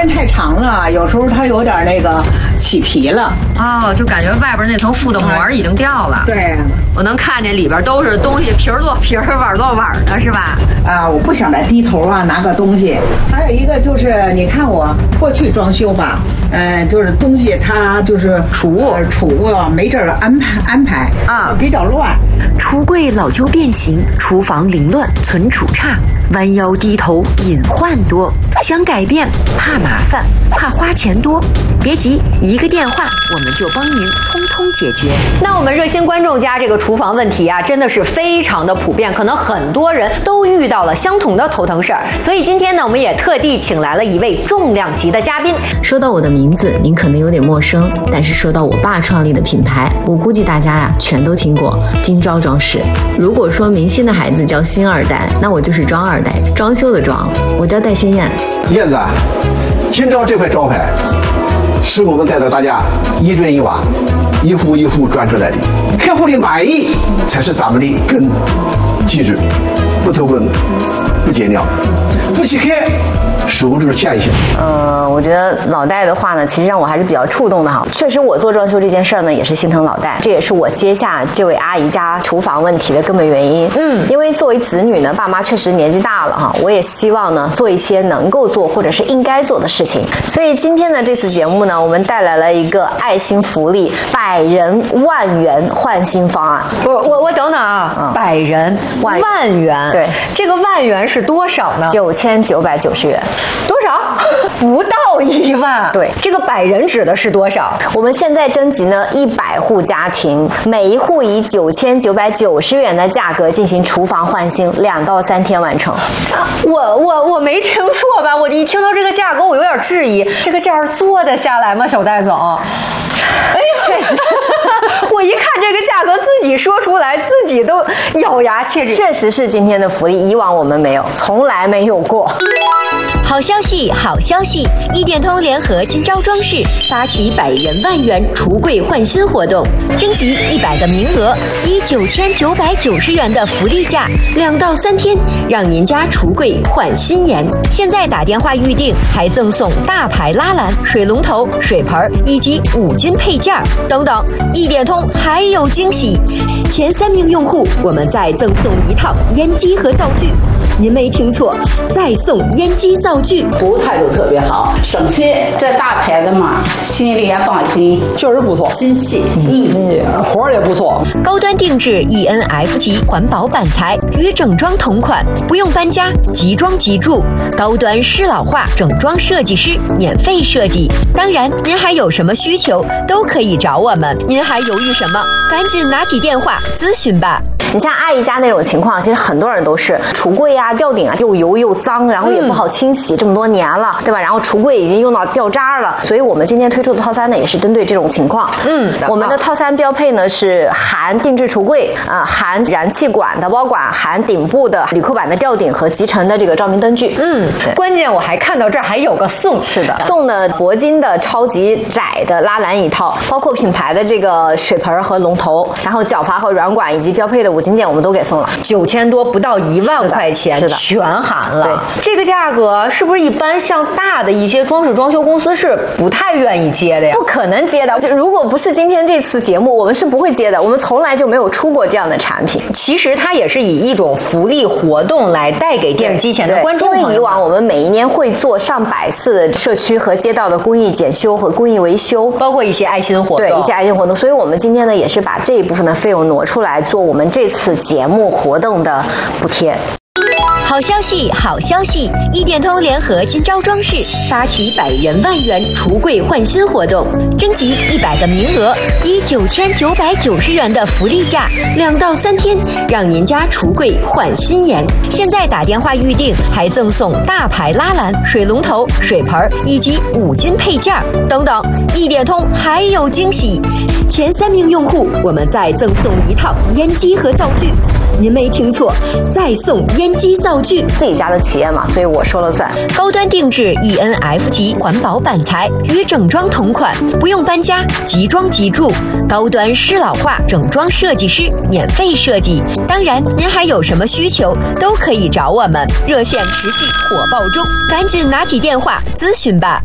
间太长了，有时候它有点那个起皮了。 哦，就感觉外边那层覆的膜已经掉了。 对， 我能看见里边都是东西，皮儿落皮儿，碗落碗的，是吧？ 啊，我不想再低头啊拿个东西。还有一个就是，你看我过去装修吧，就是东西它就是储物没这儿安排啊，比较乱。 橱柜老旧变形，厨房凌乱，存储差，弯腰低头隐患多。想改变，怕麻烦，怕花钱多。别急，一个电话我们就帮您通通解决。 那我们热心观众家这个厨房问题啊，真的是非常的普遍，可能很多人都遇到了相同的头疼事儿。所以今天呢，我们也特地请来了一位重量级的嘉宾。 说到我的名字，您可能有点陌生，但是说到我爸创立的品牌，我估计大家呀全都听过金招装饰。如果说明星的孩子叫星二代，那我就是装二代，装修的装。我叫戴先燕。 叶子，金招这块招牌是我们带着大家一砖一瓦、一户一户砖出来的，客户的满意才是咱们的根。记住，不偷工，不减料，不欺客，守住线性。 我觉得老戴的话呢，其实让我还是比较触动的哈。确实，我做装修这件事儿呢，也是心疼老戴，这也是我接下这位阿姨家厨房问题的根本原因。因为作为子女呢，爸妈确实年纪大了哈，我也希望呢做一些能够做或者是应该做的事情。所以今天的这次节目呢，我们带来了一个爱心福利100人万元换新方案。 我等等啊，100人万元， 对， 这个万元是多少呢 ？9990元。 多少？不到1万。 对， 这个100人指的是多少？ 我们现在征集呢100户家庭，每一户以9990元的价格进行厨房换新，2到3天完成。 我没听错吧？我一听到这个价格，我有点质疑，这个价做得下来吗，小戴总？哎呀，确实，我一看这个价格，自己说出来，自己都咬牙切齿。 确实是今天的福利，以往我们没有，从来没有过。 好消息，好消息！一点通联合金招装饰发起100人万元橱柜换新活动，征集100个名额，以9990元的福利价，2到3天，让您家橱柜换新颜。现在打电话预定，还赠送大牌拉篮、水龙头、水盆以及5金配件等等。一点通还有惊喜，前3名用户我们再赠送1套烟机和灶具。您没听错，再送烟机灶具。 服务态度特别好，省心，这大牌子嘛，心里也放心， 确实不错， 心细， 活儿也不错。 高端定制 ENF 级环保板材，与整装同款，不用搬家，即装即住。高端湿老化整装设计师免费设计。当然，您还有什么需求都可以找我们。您还犹豫什么？赶紧拿起电话咨询吧。 你像阿姨家那种情况，其实很多人都是橱柜啊、吊顶啊又油又脏，然后也不好清洗，这么多年了，对吧？然后橱柜已经用到掉渣了，所以我们今天推出的套餐呢，也是针对这种情况。我们的套餐标配呢是含定制橱柜含燃气管的包管，含顶部的铝扣板的吊顶和集成的这个照明灯具。 关键我还看到这儿还有个送， 是的，送的铂金的超级窄的拉篮一套，包括品牌的这个水盆和龙头，然后脚阀和软管以及标配的5金件我们都给送了 ，9000多，不到1万块钱， 是的， 全含了。 对， 这个价格是不是一般像大的一些装饰装修公司是不太愿意接的呀？ 不可能接的，就如果不是今天这次节目，我们是不会接的，我们从来就没有出过这样的产品。 其实它也是以一种福利活动来带给电视机前的观众朋友。 因为以往我们每一年会做上百次的社区和街道的公益检修和公益维修， 包括一些爱心活动， 对，一些爱心活动。所以我们今天呢，也是把这一部分的费用挪出来做我们这次节目活动的补贴。 好消息，好消息！一点通联合金招装饰发起100人万元橱柜换新活动，征集100个名额，以9990元的福利价，2到3天，让您家橱柜换新颜。现在打电话预定，还赠送大牌拉篮、水龙头、水盆以及5金配件等等。一点通还有惊喜，前3名用户我们再赠送1套烟机和灶具。您没听错，再送烟机灶具。 自己家的企业嘛，所以我说了算。 高端定制 ENF 级环保板材，与整装同款，不用搬家，即装即住。高端湿老化整装设计师免费设计。当然，您还有什么需求都可以找我们，热线持续火爆中，赶紧拿起电话咨询吧。